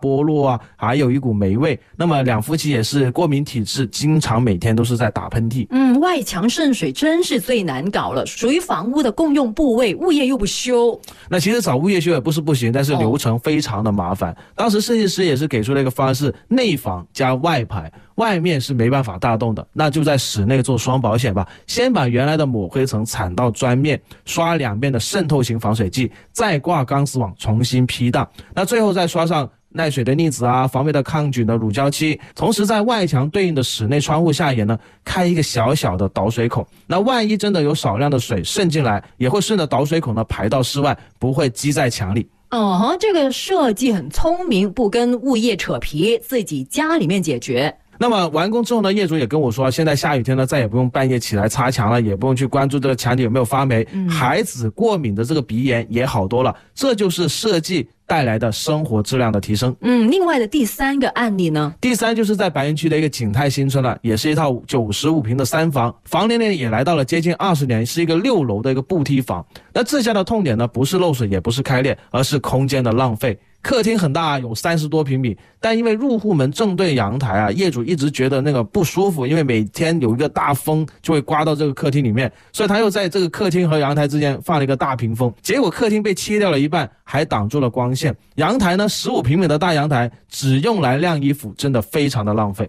剥落啊，还有一股霉味。那么两夫妻也是过敏体质，经常每天都是在打喷嚏。 外墙渗水真是最难搞了，属于房屋的共用部位，物业又不修。 那其实找物业修也不是不行，但是流程非常的麻烦。当时设计师也是给出了一个方案，是内防加外排，外面是没办法大动的，那就在室内做双保险吧。先把原来的抹灰层铲到砖面，刷两遍的渗透型防水剂，再挂钢丝网重新批荡，那最后再刷上耐水的腻子啊，防霉的抗菌的乳胶漆，同时在外墙对应的室内窗户下沿呢，开一个小小的导水孔。那万一真的有少量的水渗进来，也会顺着导水孔呢排到室外，不会积在墙里。 这个设计很聪明，不跟物业扯皮，自己家里面解决。 那么完工之后呢，业主也跟我说，现在下雨天呢，再也不用半夜起来擦墙了，也不用去关注这个墙体有没有发霉，孩子过敏的这个鼻炎也好多了。这就是设计带来的生活质量的提升。 另外的第三个案例呢？ 第三就是在白云区的一个景泰新村了，也是一套95平的3房，房龄呢也来到了接近20年，是一个6楼的一个步梯房。那这下的痛点呢，不是漏水，也不是开裂，而是空间的浪费。客厅很大，有30多平米，但因为入户门正对阳台啊，业主一直觉得那个不舒服，因为每天有一个大风就会刮到这个客厅里面，所以他又在这个客厅和阳台之间放了一个大屏风，结果客厅被切掉了一半，还挡住了光线。阳台呢，15平米的大阳台只用来晾衣服，真的非常的浪费。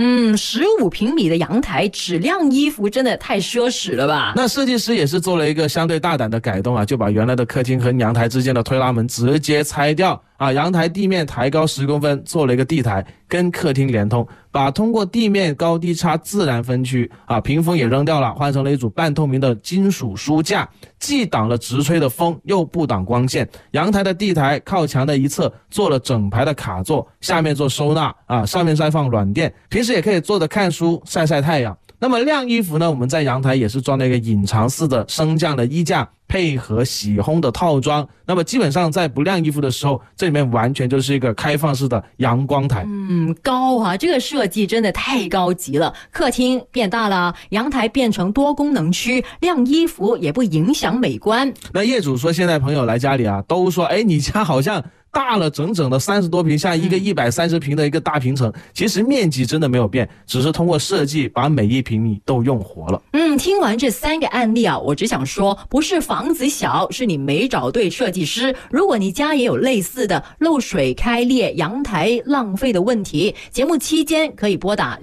15平米的阳台只晾衣服，真的太奢侈了吧？ 那设计师也是做了一个相对大胆的改动啊，就把原来的客厅和阳台之间的推拉门直接拆掉啊，阳台地面抬高10公分，做了一个地台跟客厅连通，把通过地面高低差自然分区啊，屏风也扔掉了，换成了一组半透明的金属书架，既挡了直吹的风，又不挡光线。阳台的地台靠墙的一侧做了整排的卡座，下面做收纳啊，上面再放软垫，平时也可以坐着看书晒晒太阳。那么晾衣服呢，我们在阳台也是装了一个隐藏式的升降的衣架，配合洗烘的套装。那么基本上在不晾衣服的时候，这里面完全就是一个开放式的阳光台。 高啊，这个设计真的太高级了。客厅变大了，阳台变成多功能区，晾衣服也不影响美观。 那业主说，现在朋友来家里啊，都说你家好像大了整整的30多平，像一个130平的一个大平层。其实面积真的没有变，只是通过设计把每一平米都用活了。 听完这3个案例啊，我只想说，不是房子小，是你没找对设计师。如果你家也有类似的漏水、开裂、阳台浪费的问题，节目期间可以拨打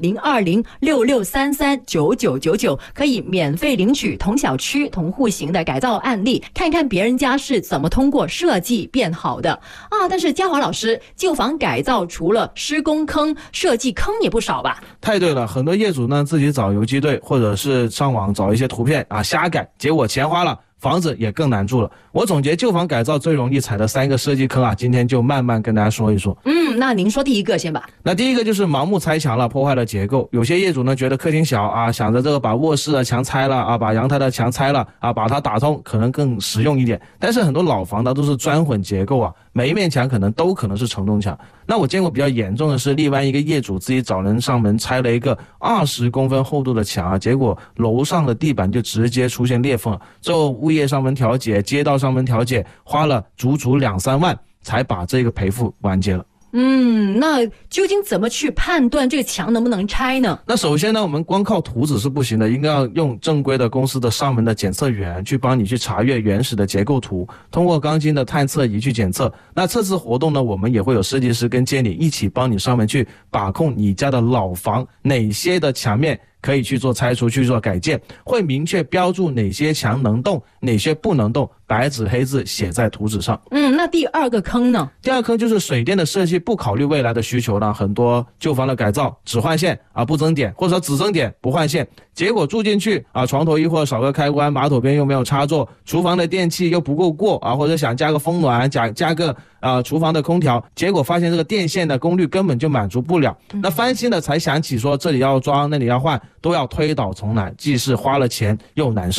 02066339999，可以免费领取同小区同户型的改造案例，看看别人家是怎么通过设计变好的但是嘉华老师，旧房改造除了施工坑，设计坑也不少吧？ 太对了，很多业主呢自己找游击队，或者是上网找一些图片瞎改，结果钱花了，房子也更难住了。我总结旧房改造最容易踩的3个设计坑今天就慢慢跟大家说一说。 那您说第一个先吧。 那第一个就是盲目拆墙了，破坏了结构。有些业主呢觉得客厅小想着这个把卧室的墙拆了把阳台的墙拆了把它打通，可能更实用一点。但是很多老房呢都是砖混结构每一面墙可能是承重墙。那我见过比较严重的是，另外一个业主自己找人上门拆了一个20公分厚度的墙结果楼上的地板就直接出现裂缝了。最后物业上门调解，街道上门调解，花了足足2-3万才把这个赔付完结了。 那究竟怎么去判断这个墙能不能拆呢？ 那首先呢，我们光靠图纸是不行的，应该要用正规的公司的上门的检测员去帮你去查阅原始的结构图，通过钢筋的探测仪去检测。那测试活动呢，我们也会有设计师跟监理一起帮你上门去把控你家的老房哪些的墙面可以去做拆除，去做改建，会明确标注哪些墙能动，哪些不能动，白纸黑字写在图纸上。 那第二个坑呢？ 第二坑就是水电的设计不考虑未来的需求呢，很多旧房的改造只换线不增点，或者说只增点不换线，结果住进去床头一或少个开关，马桶边又没有插座，厨房的电器又不够过或者想加个风暖，加个厨房的空调，结果发现这个电线的功率根本就满足不了。那翻新了才想起说这里要装那里要换，都要推倒重来，既是花了钱又难受。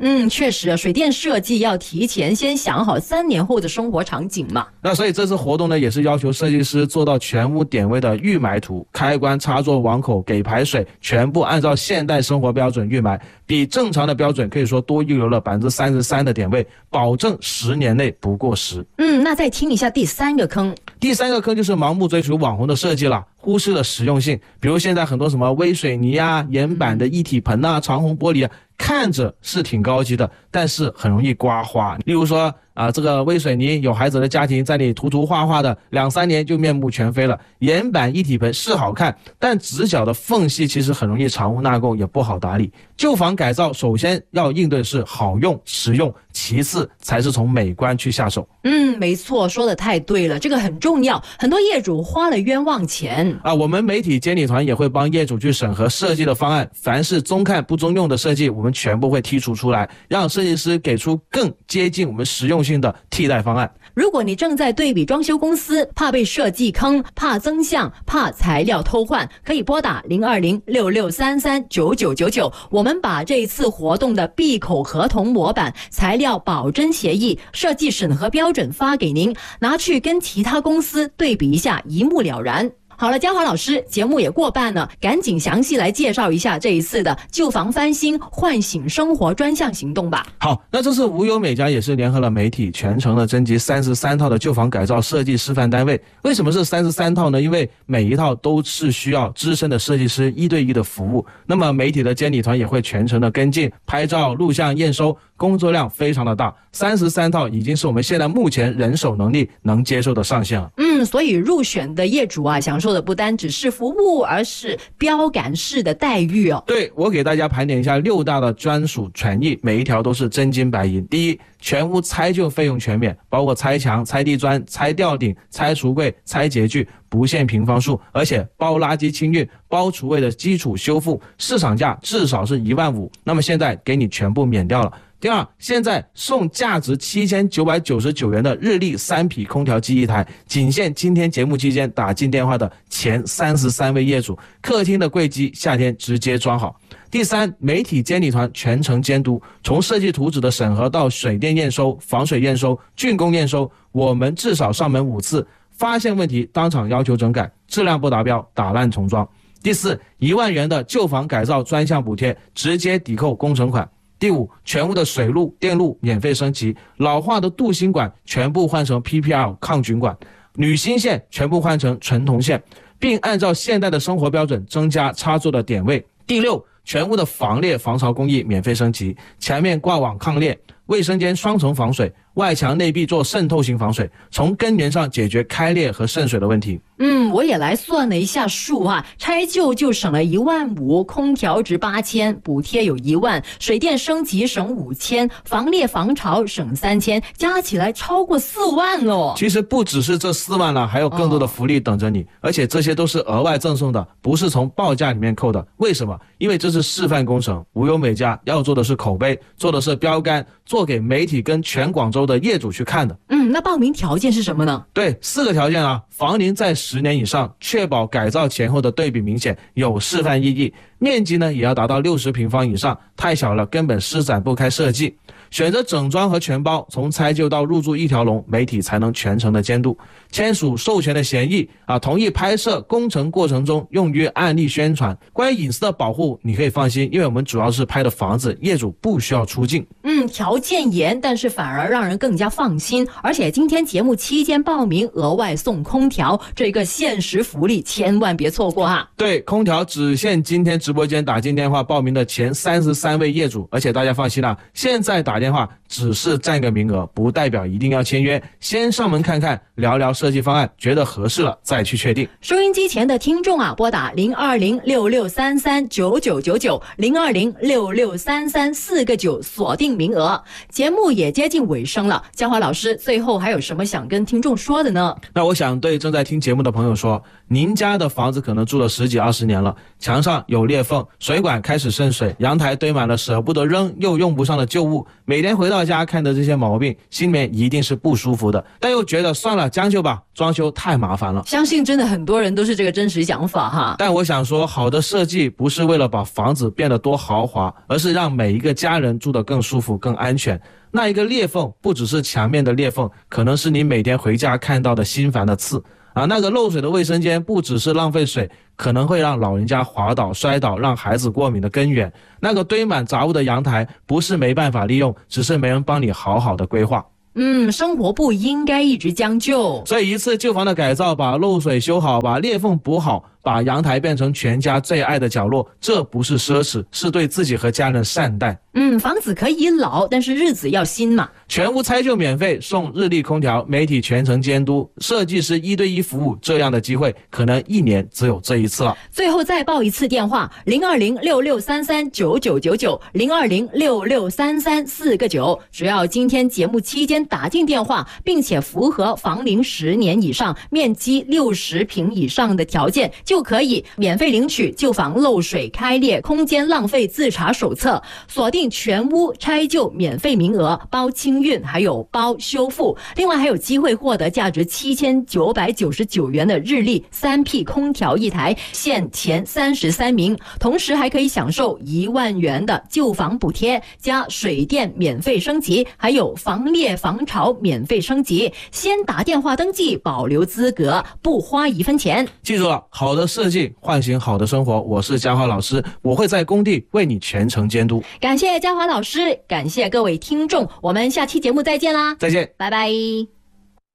确实，水电设计要提前先想好3年后的生活场景嘛。 那所以这次活动呢，也是要求设计师做到全屋点位的预埋图，开关、插座、网口、给排水，全部按照现代生活标准预埋，比正常的标准可以说多预留了33%的点位，保证10年内不过时。 那再听一下第3个坑。 第3个坑就是盲目追求网红的设计了，忽视了实用性。比如现在很多什么微水泥啊、岩板的一体盆啊、长虹玻璃啊，看着是挺高级的，但是很容易刮花。例如说这个微水泥，有孩子的家庭在里涂画画的，2-3年就面目全非了。岩板一体盆是好看，但直角的缝隙其实很容易藏污纳垢，也不好打理。旧房改造首先要应对是好用实用，其次才是从美观去下手。 没错，说的太对了，这个很重要，很多业主花了冤枉钱我们媒体监理团也会帮业主去审核设计的方案，凡是中看不中用的设计，我们全部会剔除出来，让设计师给出更接近我们实用性的替代方案。 如果你正在对比装修公司，怕被设计坑，怕增项，怕材料偷换，可以拨打02066339999，我们把这一次活动的闭口合同模板、材料保真协议、设计审核标准发给您，拿去跟其他公司对比一下，一目了然。好了，嘉华老师，节目也过半了，赶紧详细来介绍一下这一次的旧房翻新唤醒生活专项行动吧。 好，那这次无忧美家也是联合了媒体，全程的征集33套的旧房改造设计示范单位。为什么是33套呢？因为每一套都是需要资深的设计师1对1的服务，那么媒体的监理团也会全程的跟进，拍照、录像、验收，工作量非常的大。33套已经是我们现在目前人手能力能接受的上限了。 所以入选的业主享受的不单只是服务，而是标杆式的待遇哦。 对，我给大家盘点一下6大的专属权益，每一条都是真金白银。第一，全屋拆旧费用全免，包括拆墙、拆地砖、拆吊顶、拆橱柜、拆洁具，不限平方数，而且包垃圾清运、包厨卫的基础修复，市场价至少是15000，那么现在给你全部免掉了。第二，现在送价值7999元的日立3匹空调机1台，仅限今天节目期间打进电话的前33位业主，客厅的柜机夏天直接装好。第三，媒体监理团全程监督，从设计图纸的审核到水电验收、防水验收、竣工验收，我们至少上门5次，发现问题当场要求整改，质量不达标打烂重装。第四，1万元的旧房改造专项补贴，直接抵扣工程款。第五，全屋的水路、电路免费升级，老化的镀锌管全部换成 PPL 抗菌管，铝芯线全部换成纯铜线，并按照现代的生活标准增加插座的点位。第六，全屋的防裂防潮工艺免费升级，墙面挂网抗裂，卫生间双层防水，外墙内壁做渗透型防水，从根源上解决开裂和渗水的问题。 我也来算了一下数拆旧就省了15000，空调值8000，补贴有1万，水电升级省5000，防裂防潮省3000，加起来超过4万了。 其实不只是这4万了，还有更多的福利等着你，而且这些都是额外赠送的，不是从报价里面扣的。为什么？因为这是示范工程，无忧美家要做的是口碑，做的是标杆，做给媒体跟全广州的业主去看的。 那报名条件是什么呢？ 对，4个条件房龄在10年以上，确保改造前后的对比明显，有示范意义，面积呢也要达到60平方以上，太小了根本施展不开设计。选择整装和全包，从拆旧到入住一条龙，媒体才能全程的监督。签署授权的协议同意拍摄工程过程中用于案例宣传。关于隐私的保护你可以放心，因为我们主要是拍的房子，业主不需要出境。 条件严，但是反而让人更加放心。而且今天节目期间报名额外送空调，这个限时福利千万别错过对，空调只限今天直播间打进电话报名的前33位业主，而且大家放心现在打电话只是占个名额，不代表一定要签约，先上门看看，聊聊设计方案，觉得合适了再去确定。 收音机前的听众拨打02066339999 020663349个9，锁定名额。节目也接近尾声了，嘉华老师最后还有什么想跟听众说的呢？ 那我想对正在听节目的朋友说，您家的房子可能住了10几20年了，墙上有裂缝，水管开始渗水，阳台堆满了舍不得扔又用不上的旧物， 每天回到家看着这些毛病，心里面一定是不舒服的，但又觉得算了，将就吧，装修太麻烦了。 相信真的很多人都是这个真实想法哈。 但我想说，好的设计不是为了把房子变得多豪华，而是让每一个家人住得更舒服、更安全。那一个裂缝不只是墙面的裂缝，可能是你每天回家看到的心烦的刺啊。那个漏水的卫生间不只是浪费水，可能会让老人家滑倒摔倒，让孩子过敏的根源。那个堆满杂物的阳台不是没办法利用，只是没人帮你好好的规划。 生活不应该一直将就， 所以一次旧房的改造，把漏水修好，把裂缝补好，把阳台变成全家最爱的角落，这不是奢侈，是对自己和家人善待。 房子可以老，但是日子要新嘛。 全屋拆旧免费，送日立空调，媒体全程监督，设计师1对1服务，这样的机会可能1年只有这一次了。 最后再报一次电话：02066339999，020663349，只要今天节目期间打进电话，并且符合房龄10年以上、面积60平以上的条件，就可以免费领取旧房漏水、开裂、空间浪费自查手册，锁定全屋拆旧免费名额，包清运还有包修复，另外还有机会获得价值7999元的日立3P 空调1台，现前33名，同时还可以享受1万元的旧房补贴，加水电免费升级，还有防裂防潮免费升级。先打电话登记，保留资格，不花1分钱。 记住了，好的设计唤醒好的生活。我是嘉华老师，我会在工地为你全程监督。 感谢嘉华老师，感谢各位听众，我们下期节目再见啦！ 再见， 拜拜。